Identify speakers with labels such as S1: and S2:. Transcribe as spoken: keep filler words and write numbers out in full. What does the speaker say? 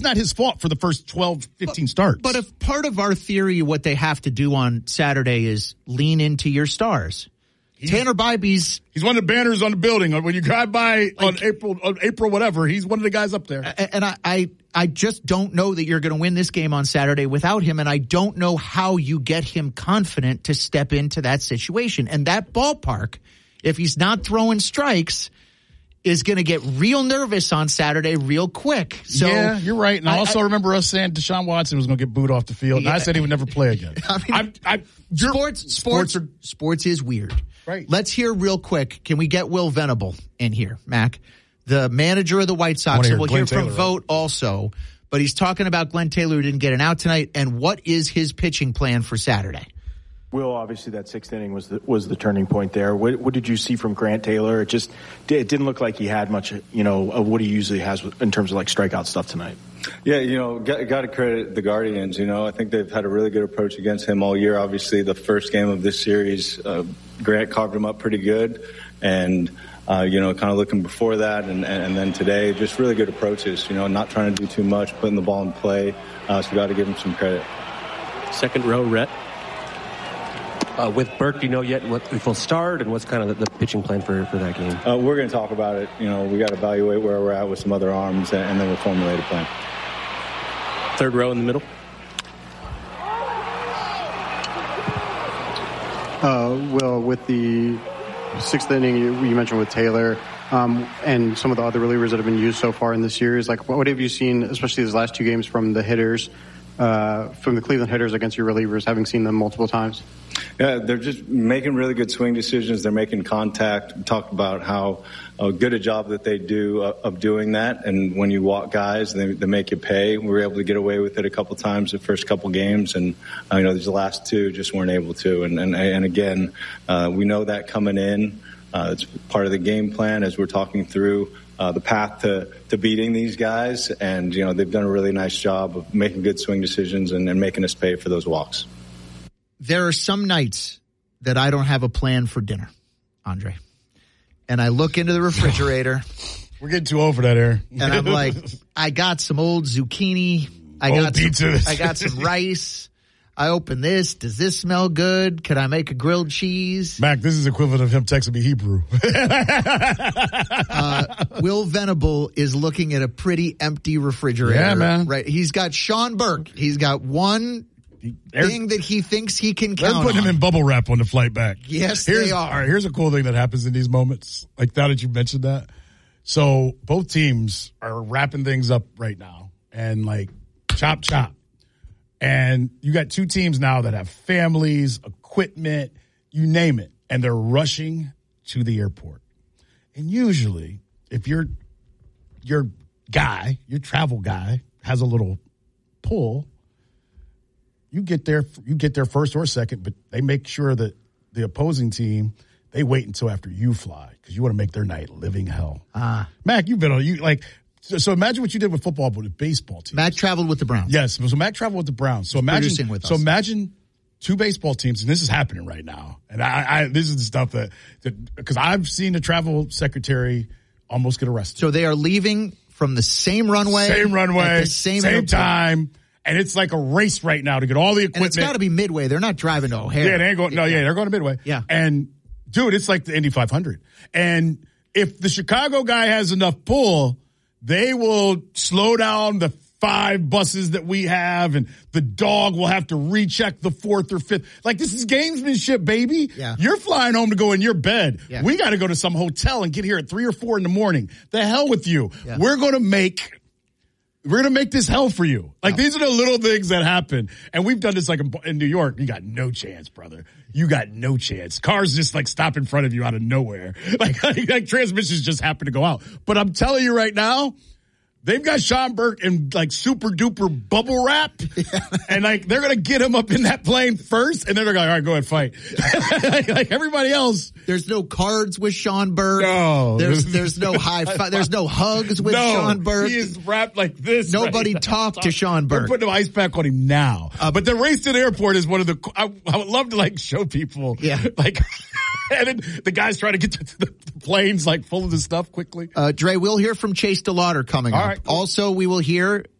S1: was not his fault for the first twelve, fifteen
S2: but,
S1: starts.
S2: But if part of our theory, what they have to do on Saturday is lean into your stars. He's, Tanner Bybee's
S1: he's one of the banners on the building. When you drive by like, on April, on April, whatever, he's one of the guys up there.
S2: And I, I, I just don't know that you're going to win this game on Saturday without him. And I don't know how you get him confident to step into that situation. And that ballpark, if he's not throwing strikes, is going to get real nervous on Saturday real quick. So
S1: yeah, you're right. And I, I also
S2: I,
S1: remember us saying Deshaun Watson was going to get booed off the field. Yeah. And I said he would never play again. I mean, I, I,
S2: sports, sports, are, sports is weird.
S1: Right.
S2: Let's hear real quick. Can we get Will Venable in here, Mac, the manager of the White Sox? So we'll Glenn hear from Taylor, Vogt right? also. But he's talking about Glenn Taylor, who didn't get an out tonight, and what is his pitching plan for Saturday?
S3: Will, obviously that sixth inning was the, was the turning point there. What, what did you see from Grant Taylor? It just it didn't look like he had much, you know, of what he usually has in terms of like strikeout stuff tonight.
S4: Yeah, you know, got, got to credit the Guardians. You know, I think they've had a really good approach against him all year. Obviously, the first game of this series, uh, Grant carved him up pretty good, and uh, you know, kind of looking before that, and, and then today, just really good approaches. You know, not trying to do too much, putting the ball in play. Uh, so we got to give him some credit.
S5: Second row, Rhett. Uh, with Burke, do you know yet what if he'll start and what's kind of the, the pitching plan for, for that game?
S4: Uh, we're going to talk about it. You know, we got to evaluate where we're at with some other arms, and, and then we'll formulate a plan.
S5: Third row in the middle.
S6: Uh, Will, with the sixth inning you, you mentioned with Taylor um, and some of the other relievers that have been used so far in the series, like what have you seen, especially these last two games from the hitters, uh, from the Cleveland hitters against your relievers, having seen them multiple times?
S4: Yeah, they're just making really good swing decisions. They're making contact. We talked about how uh, good a job that they do uh, of doing that. And when you walk guys, they, they make you pay. We were able to get away with it a couple times the first couple games. And, uh, you know, these last two just weren't able to. And, and, and again, uh, we know that coming in. Uh, it's part of the game plan as we're talking through uh, the path to, to beating these guys. And, you know, they've done a really nice job of making good swing decisions and, and making us pay for those walks.
S2: There are some nights that I don't have a plan for dinner, Andre. And I look into the refrigerator.
S1: We're getting too old for that, Aaron.
S2: And I'm like, I got some old zucchini. I
S1: old
S2: got
S1: pizzas.
S2: Some, I got some rice. I open this. Does this smell good? Could I make a grilled cheese?
S1: Mac, this is equivalent of him texting me Hebrew.
S2: uh, Will Venable is looking at a pretty empty refrigerator.
S1: Yeah, man.
S2: Right. He's got Sean Burke. He's got one They're, thing that he thinks he can count on.
S1: They're putting him in bubble wrap on the flight back.
S2: Yes,
S1: here's,
S2: they are.
S1: All right, here's a cool thing that happens in these moments. Like now that you mentioned that. So both teams are wrapping things up right now and like chop, chop. And you got two teams now that have families, equipment, you name it. And they're rushing to the airport. And usually if your your guy, your travel guy has a little pull, You get there, you get there first or second, but they make sure that the opposing team, they wait until after you fly because you want to make their night living hell.
S2: Ah,
S1: Mac, you've been on you like. So, so imagine what you did with football, but with baseball teams.
S2: Mac traveled with the Browns.
S1: Yes, so Mac traveled with the Browns. So
S2: He's
S1: imagine,
S2: with
S1: so
S2: us.
S1: imagine two baseball teams, and this is happening right now. And I, I this is the stuff that because I've seen the travel secretary almost get arrested.
S2: So they are leaving from the same runway,
S1: same runway,
S2: at the same,
S1: same
S2: airport.
S1: time. And it's like a race right now to get all the equipment.
S2: And it's got to be Midway. They're not driving to O'Hare.
S1: Yeah, they ain't going. No, yeah, they're going to Midway.
S2: Yeah.
S1: And dude, it's like the Indy five hundred. And if the Chicago guy has enough pull, they will slow down the five buses that we have, and the dog will have to recheck the fourth or fifth. Like, this is gamesmanship, baby.
S2: Yeah.
S1: You're flying home to go in your bed.
S2: Yeah.
S1: We got to go to some hotel and get here at three or four in the morning. The hell with you.
S2: Yeah.
S1: We're going to make. We're going to make this hell for you. Like,
S2: yeah.
S1: these are the little things that happen. And we've done this like in, in New York. You got no chance, brother. You got no chance. Cars just like stop in front of you out of nowhere. Like, like, like transmissions just happen to go out. But I'm telling you right now, they've got Sean Burke in like super duper bubble wrap. Yeah. And like, they're going to get him up in that plane first. And then they're going, all right, go ahead, fight. like, like everybody else.
S2: There's no cards with Sean Burke.
S1: No.
S2: There's, there's no high five. There's no hugs with
S1: no,
S2: Sean Burke.
S1: He is wrapped like this.
S2: Nobody
S1: right
S2: talked to Sean Burke.
S1: They're putting an ice pack on him now. Uh, but the race to the airport is one of the, I, I would love to like show people.
S2: Yeah.
S1: Like, and then the guys trying to get to the planes like full of this stuff quickly.
S2: Uh, Dre, we'll hear from Chase DeLauder coming
S1: All
S2: up.
S1: right, cool.
S2: Also, we will hear